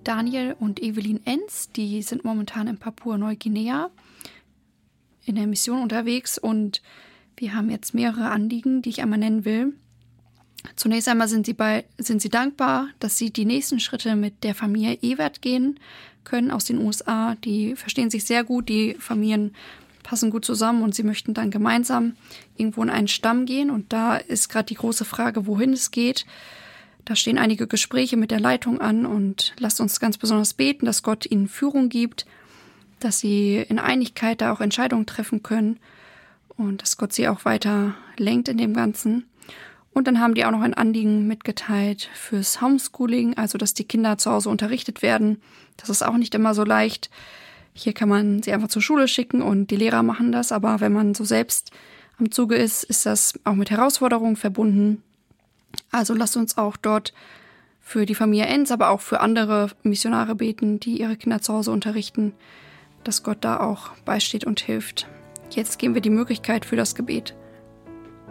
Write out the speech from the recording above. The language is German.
Daniel und Evelyn Enz. Die sind momentan in Papua-Neuguinea in der Mission unterwegs und wir haben jetzt mehrere Anliegen, die ich einmal nennen will. Zunächst einmal sind sie dankbar, dass sie die nächsten Schritte mit der Familie Ewert gehen können aus den USA. Die verstehen sich sehr gut, die Familien passen gut zusammen und sie möchten dann gemeinsam irgendwo in einen Stamm gehen. Und da ist gerade die große Frage, wohin es geht. Da stehen einige Gespräche mit der Leitung an und lasst uns ganz besonders beten, dass Gott ihnen Führung gibt, dass sie in Einigkeit da auch Entscheidungen treffen können und dass Gott sie auch weiter lenkt in dem Ganzen. Und dann haben die auch noch ein Anliegen mitgeteilt fürs Homeschooling, also dass die Kinder zu Hause unterrichtet werden. Das ist auch nicht immer so leicht. Hier kann man sie einfach zur Schule schicken und die Lehrer machen das. Aber wenn man so selbst am Zuge ist, ist das auch mit Herausforderungen verbunden. Also lasst uns auch dort für die Familie Enz, aber auch für andere Missionare beten, die ihre Kinder zu Hause unterrichten, dass Gott da auch beisteht und hilft. Jetzt geben wir die Möglichkeit für das Gebet.